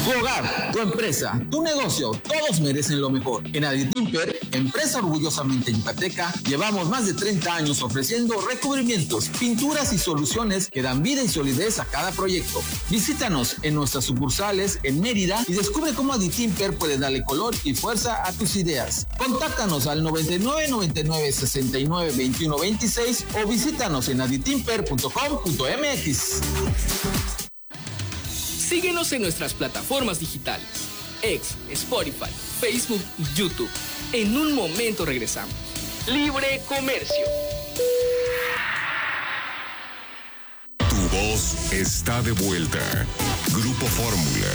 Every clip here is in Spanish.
Tu hogar, tu empresa, tu negocio, todos merecen lo mejor. En Aditimper, empresa orgullosamente yucateca, llevamos más de 30 años ofreciendo recubrimientos, pinturas y soluciones que dan vida y solidez a cada proyecto. Visítanos en nuestras sucursales en Mérida y descubre cómo Aditimper puede darle color y fuerza a tus ideas. Contáctanos al 99 99 69 21 26 o visítanos en aditimper.com.mx. Síguenos en nuestras plataformas digitales, X, Spotify, Facebook y YouTube. En un momento regresamos. Libre Comercio. Tu voz está de vuelta. Grupo Fórmula.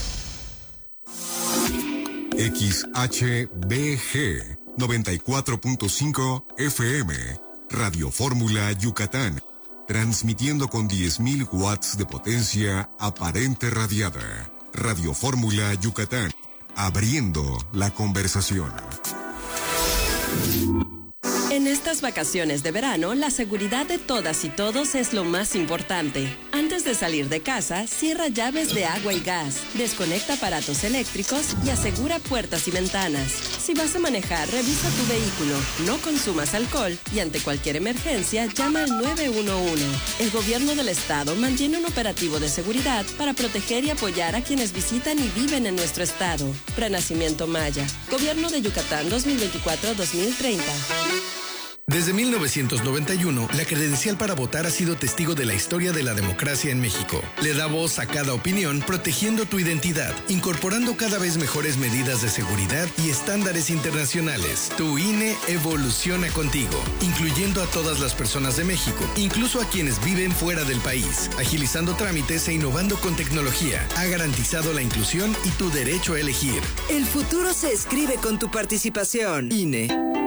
XHBG 94.5 FM. Radio Fórmula Yucatán. Transmitiendo con 10.000 watts de potencia aparente radiada. Radio Fórmula Yucatán. Abriendo la conversación. En estas vacaciones de verano, la seguridad de todas y todos es lo más importante. Antes de salir de casa, cierra llaves de agua y gas, desconecta aparatos eléctricos y asegura puertas y ventanas. Si vas a manejar, revisa tu vehículo, no consumas alcohol y ante cualquier emergencia, llama al 911. El gobierno del estado mantiene un operativo de seguridad para proteger y apoyar a quienes visitan y viven en nuestro estado. Renacimiento Maya. Gobierno de Yucatán 2024-2030. Desde 1991, la credencial para votar ha sido testigo de la historia de la democracia en México. Le da voz a cada opinión, protegiendo tu identidad, incorporando cada vez mejores medidas de seguridad y estándares internacionales. Tu INE evoluciona contigo, incluyendo a todas las personas de México, incluso a quienes viven fuera del país, agilizando trámites e innovando con tecnología. Ha garantizado la inclusión y tu derecho a elegir. El futuro se escribe con tu participación. INE.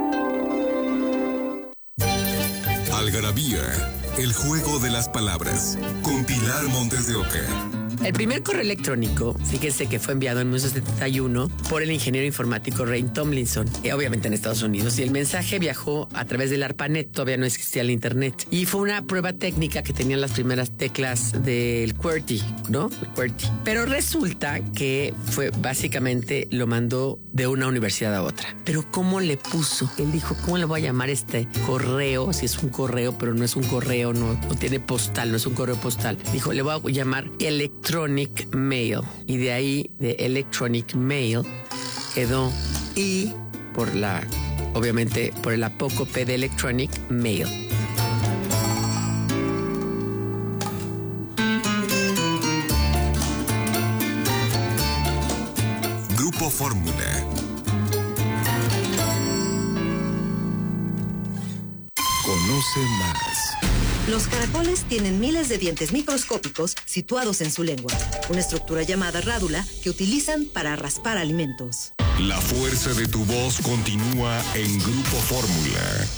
Algarabía, el juego de las palabras, con Pilar Montes de Oca. El primer correo electrónico, fíjense que fue enviado en 1971 por el ingeniero informático Ray Tomlinson, obviamente en Estados Unidos, y el mensaje viajó a través del ARPANET, todavía no existía el internet, y fue una prueba técnica que tenían las primeras teclas del QWERTY, ¿no? El QWERTY. Pero resulta que fue básicamente, lo mandó de una universidad a otra. Pero ¿cómo le puso? Él dijo, ¿cómo le voy a llamar este correo? Si es un correo, pero no es un correo, no tiene postal, no es un correo postal. Dijo, le voy a llamar Electronic Mail. Y de ahí, de Electronic Mail, quedó I obviamente, por el apócope de Electronic Mail. Grupo Fórmula. Conoce más. Los caracoles tienen miles de dientes microscópicos situados en su lengua, una estructura llamada rádula que utilizan para raspar alimentos. La fuerza de tu voz continúa en Grupo Fórmula.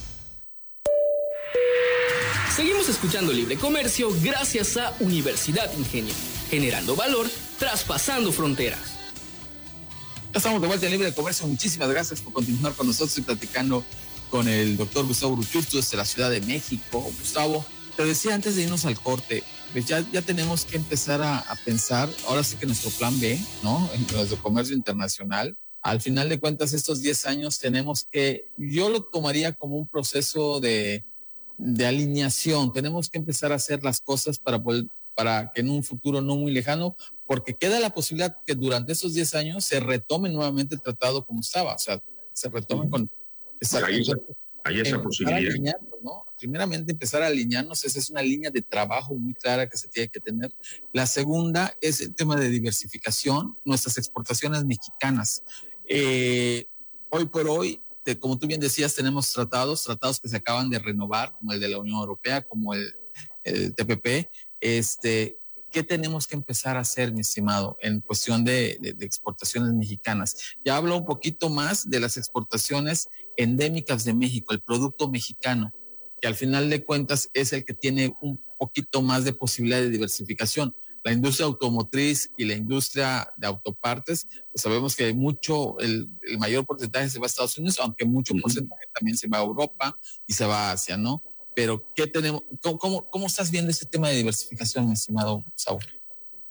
Seguimos escuchando Libre Comercio gracias a Universidad Ingenio, generando valor, traspasando fronteras. Ya estamos de vuelta en Libre Comercio. Muchísimas gracias por continuar con nosotros. Estoy platicando con el doctor Gustavo Uruchurtu desde la Ciudad de México. Gustavo, te decía antes de irnos al corte, pues ya tenemos que empezar a pensar, ahora sí que nuestro plan B, ¿no? En nuestro comercio internacional. Al final de cuentas, estos 10 años tenemos que, yo lo tomaría como un proceso de alineación. Tenemos que empezar a hacer las cosas para que en un futuro no muy lejano, porque queda la posibilidad que durante esos 10 años se retome nuevamente el tratado como estaba, o sea, se retome con... Hay esa posibilidad. ¿No? Primeramente, empezar a alinearnos, esa es una línea de trabajo muy clara que se tiene que tener. La segunda es el tema de diversificación, nuestras exportaciones mexicanas. Hoy por hoy, como tú bien decías, tenemos tratados que se acaban de renovar, como el de la Unión Europea, como el TPP. ¿Qué tenemos que empezar a hacer, mi estimado, en cuestión de exportaciones mexicanas? Ya hablo un poquito más de las exportaciones endémicas de México, el producto mexicano, que al final de cuentas es el que tiene un poquito más de posibilidad de diversificación. La industria automotriz y la industria de autopartes, pues sabemos que el mayor porcentaje se va a Estados Unidos, aunque mucho porcentaje también se va a Europa y se va a Asia, ¿no? Pero, ¿qué tenemos? ¿Cómo estás viendo este tema de diversificación, mi estimado Saúl?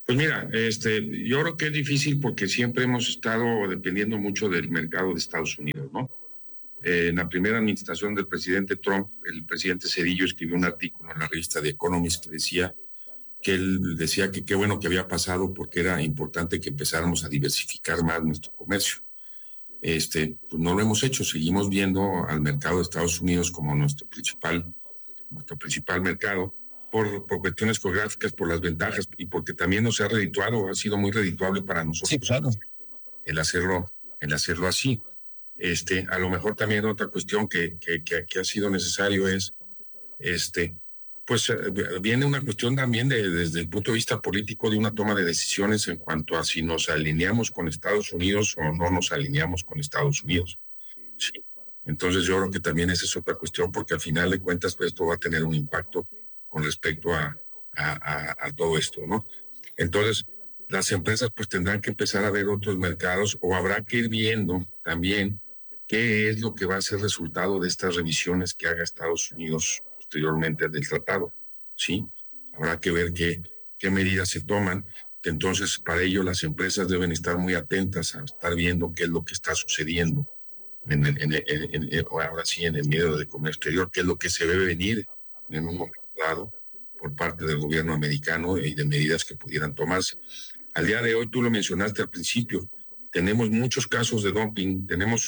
Pues mira, yo creo que es difícil porque siempre hemos estado dependiendo mucho del mercado de Estados Unidos, ¿no? En la primera administración del presidente Trump, el presidente Zedillo escribió un artículo en la revista The Economist que decía que qué bueno que había pasado porque era importante que empezáramos a diversificar más nuestro comercio. Pues no lo hemos hecho, seguimos viendo al mercado de Estados Unidos como nuestro principal mercado por cuestiones geográficas, por las ventajas y porque también nos ha redituado, ha sido muy redituable para nosotros. Sí, claro. El hacerlo así. A lo mejor también otra cuestión que ha sido necesario es, pues viene una cuestión también desde el punto de vista político de una toma de decisiones en cuanto a si nos alineamos con Estados Unidos o no nos alineamos con Estados Unidos. Sí. Entonces yo creo que también esa es otra cuestión porque al final de cuentas pues, esto va a tener un impacto con respecto a todo esto, ¿no? Entonces las empresas pues tendrán que empezar a ver otros mercados o habrá que ir viendo también qué es lo que va a ser resultado de estas revisiones que haga Estados Unidos posteriormente del tratado, ¿sí? Habrá que ver qué medidas se toman. Entonces, para ello las empresas deben estar muy atentas a estar viendo qué es lo que está sucediendo ahora sí en el medio de comercio exterior, qué es lo que se debe venir en un momento dado por parte del gobierno americano y de medidas que pudieran tomarse. Al día de hoy, tú lo mencionaste al principio, tenemos muchos casos de dumping,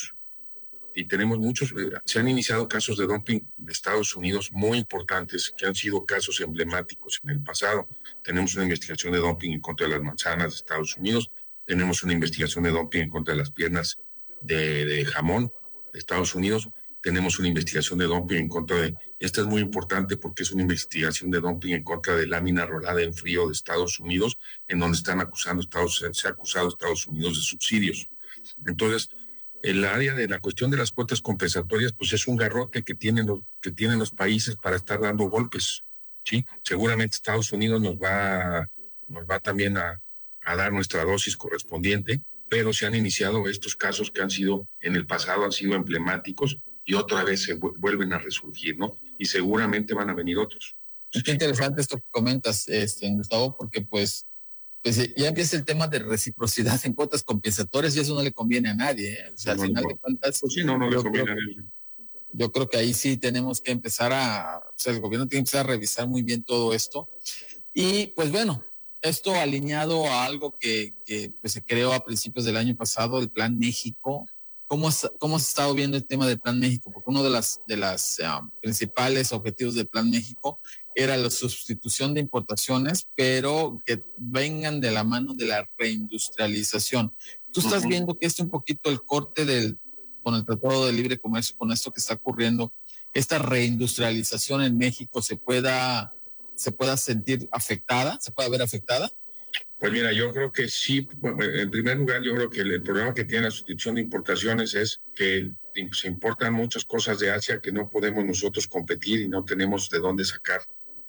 se han iniciado casos de dumping de Estados Unidos muy importantes que han sido casos emblemáticos en el pasado. Tenemos una investigación de dumping en contra de las manzanas de Estados Unidos, tenemos una investigación de dumping en contra de las piernas de jamón de Estados Unidos, tenemos una investigación de dumping en contra de, esta es muy importante porque es una investigación de dumping en contra de lámina rolada en frío de Estados Unidos, en donde se ha acusado a Estados Unidos de subsidios. Entonces, el área de la cuestión de las cuotas compensatorias, pues es un garrote que tienen los países para estar dando golpes, ¿sí? Seguramente Estados Unidos nos va también a dar nuestra dosis correspondiente, pero se han iniciado estos casos que en el pasado han sido emblemáticos y otra vez se vuelven a resurgir, ¿no? Y seguramente van a venir otros. Es interesante esto que comentas, Gustavo, porque pues ya empieza el tema de reciprocidad en cuotas compensatorias y eso no le conviene a nadie, ¿eh? O sea, al final de cuentas... Pues sí, no le conviene a nadie. Yo creo que ahí sí tenemos que empezar el gobierno tiene que empezar a revisar muy bien todo esto. Y pues bueno, esto alineado a algo que pues, se creó a principios del año pasado, el Plan México. ¿Cómo se ha estado viendo el tema del Plan México? Porque uno de las principales objetivos del Plan México era la sustitución de importaciones, pero que vengan de la mano de la reindustrialización. ¿Tú estás viendo que un poquito el corte con el Tratado de Libre Comercio, con esto que está ocurriendo, esta reindustrialización en México se pueda sentir afectada, se puede ver afectada? Pues mira, yo creo que sí. En primer lugar, yo creo que el problema que tiene la sustitución de importaciones es que se importan muchas cosas de Asia que no podemos nosotros competir y no tenemos de dónde sacar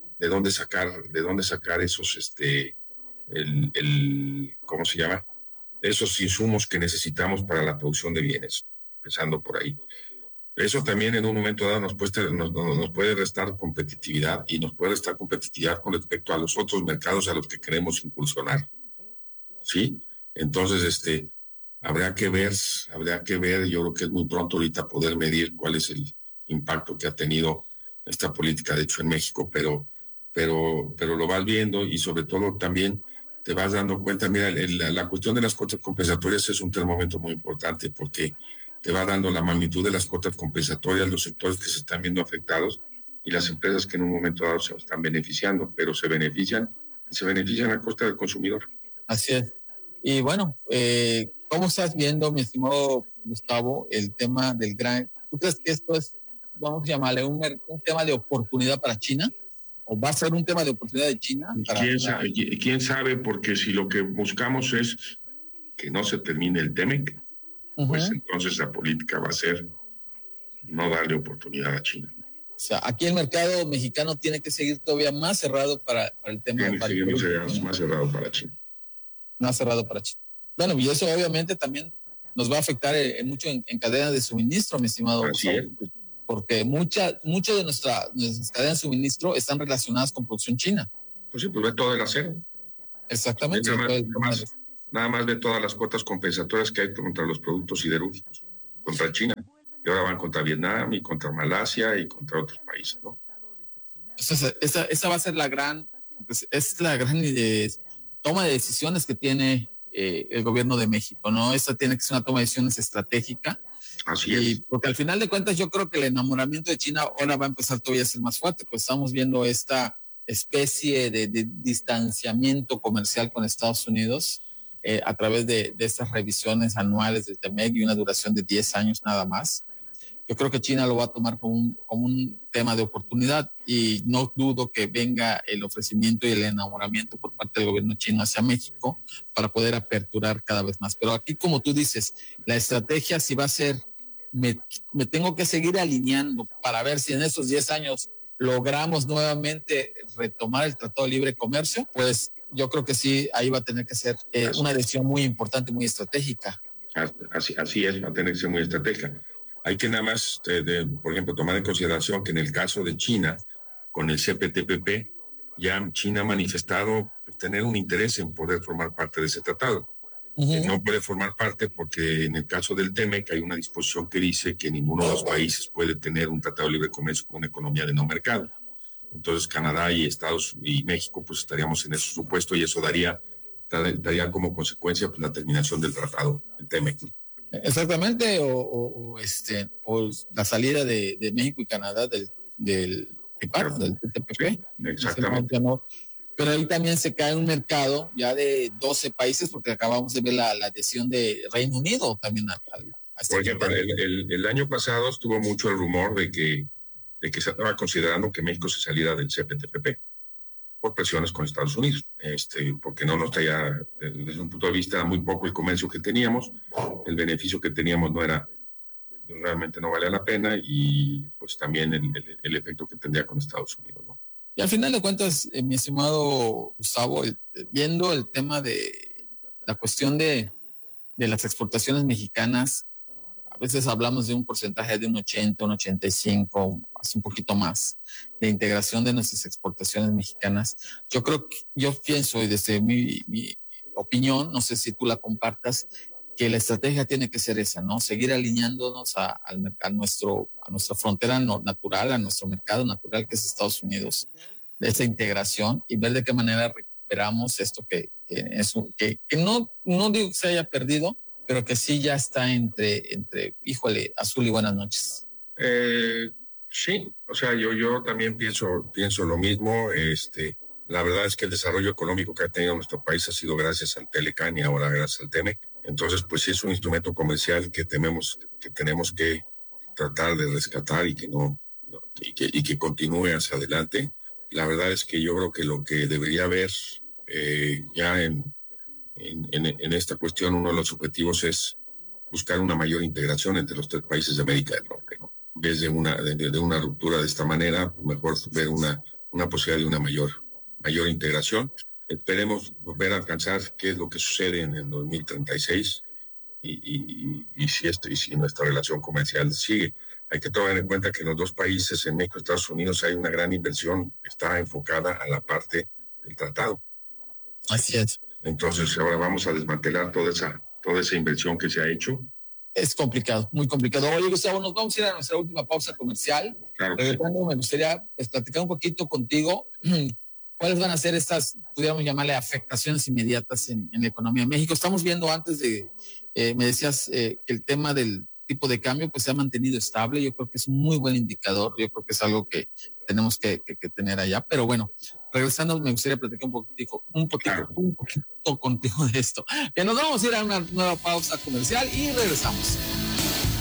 esos, ¿cómo se llama? Esos insumos que necesitamos para la producción de bienes, empezando por ahí. Eso también en un momento dado nos puede restar competitividad y nos puede restar competitividad con respecto a los otros mercados a los que queremos impulsionar. ¿Sí? Entonces, habrá que ver, yo creo que es muy pronto ahorita poder medir cuál es el impacto que ha tenido esta política, de hecho, en México, pero lo vas viendo y sobre todo también te vas dando cuenta, mira, la cuestión de las cuotas compensatorias es un termómetro muy importante porque te va dando la magnitud de las cuotas compensatorias, los sectores que se están viendo afectados y las empresas que en un momento dado se están beneficiando, pero se benefician a costa del consumidor. Así es. Y bueno, ¿cómo estás viendo, mi estimado Gustavo, el tema del gran... ¿Tú crees que esto es, vamos a llamarle, un tema de oportunidad para China? ¿O va a ser un tema de oportunidad de China? ¿Quién sabe? Porque si lo que buscamos es que no se termine el TEMEC, pues entonces la política va a ser no darle oportunidad a China. O sea, aquí el mercado mexicano tiene que seguir todavía más cerrado para el tema. Tiene que seguir más cerrado para China. Más cerrado para China. Bueno, y eso obviamente también nos va a afectar mucho en cadena de suministro, mi estimado. Así es. Porque mucho de nuestras cadenas de suministro están relacionadas con producción china. Pues sí, pues ve todo el acero. Exactamente. Nada más de todas las cuotas compensatorias que hay contra los productos siderúrgicos, contra China. Y ahora van contra Vietnam y contra Malasia y contra otros países, ¿no? Esa va a ser la gran toma de decisiones que tiene el gobierno de México, ¿no? Esa tiene que ser una toma de decisiones estratégica. Así es. Porque al final de cuentas yo creo que el enamoramiento de China ahora va a empezar todavía a ser más fuerte, pues estamos viendo esta especie de distanciamiento comercial con Estados Unidos a través de estas revisiones anuales del TEMEC y una duración de 10 años nada más. Yo creo que China lo va a tomar como un tema de oportunidad y no dudo que venga el ofrecimiento y el enamoramiento por parte del gobierno chino hacia México para poder aperturar cada vez más. Pero aquí, como tú dices, la estrategia sí va a ser, me tengo que seguir alineando para ver si en esos 10 años logramos nuevamente retomar el Tratado de Libre Comercio, pues yo creo que sí, ahí va a tener que ser una decisión muy importante, muy estratégica. Así es, va a tener que ser muy estratégica. Hay que nada más, por ejemplo, tomar en consideración que en el caso de China, con el CPTPP, ya China ha manifestado tener un interés en poder formar parte de ese tratado. No puede formar parte porque en el caso del TEMEC hay una disposición que dice que ninguno de los países puede tener un tratado de libre comercio con una economía de no mercado. Entonces Canadá y México pues estaríamos en ese supuesto y eso daría como consecuencia pues, la terminación del tratado del TEMEC. Exactamente, o la salida de México y Canadá del TPP. Exactamente. No. Pero ahí también se cae un mercado ya de 12 países, porque acabamos de ver la adhesión de Reino Unido también. Por ejemplo, el año pasado estuvo mucho el rumor de que se estaba considerando que México se saliera del CPTPP por presiones con Estados Unidos, porque no nos traía, desde un punto de vista, muy poco el comercio que teníamos, el beneficio que teníamos realmente no valía la pena y pues también el efecto que tendría con Estados Unidos, ¿no? Y al final de cuentas, mi estimado Gustavo, viendo el tema de la cuestión de las exportaciones mexicanas, a veces hablamos de un porcentaje de un 80, un 85, un poquito más, de integración de nuestras exportaciones mexicanas. Yo pienso, y desde mi opinión, no sé si tú la compartas, que la estrategia tiene que ser esa, ¿no? Seguir alineándonos a nuestra frontera natural, a nuestro mercado natural que es Estados Unidos, de esa integración y ver de qué manera recuperamos esto que no digo que se haya perdido, pero que sí ya está entre híjole, azul y buenas noches. Sí, o sea, yo también pienso lo mismo. La verdad es que el desarrollo económico que ha tenido nuestro país ha sido gracias al Telecan y ahora gracias al TEMEC. Entonces, pues sí es un instrumento comercial que tenemos que tratar de rescatar y que continúe hacia adelante. La verdad es que yo creo que lo que debería haber ya en esta cuestión, uno de los objetivos es buscar una mayor integración entre los tres países de América del Norte, ¿no? En vez de una ruptura de esta manera, mejor ver una posibilidad de una mayor integración. Esperemos volver a alcanzar qué es lo que sucede en el 2036 y si nuestra relación comercial sigue. Hay que tomar en cuenta que en los dos países, en México y Estados Unidos, hay una gran inversión que está enfocada a la parte del tratado. Así es. Entonces ahora vamos a desmantelar toda esa inversión que se ha hecho. Es complicado, muy complicado. Oye, Gustavo, nos vamos a ir a nuestra última pausa comercial. Claro. Me gustaría platicar un poquito contigo. ¿Cuáles van a ser estas, pudiéramos llamarle, afectaciones inmediatas en la economía de México? Estamos viendo antes me decías que el tema del tipo de cambio pues se ha mantenido estable. Yo creo que es un muy buen indicador. Yo creo que es algo que tenemos que tener allá. Pero bueno, regresando, me gustaría platicar un poquito contigo de esto. Que nos vamos a ir a una nueva pausa comercial y regresamos.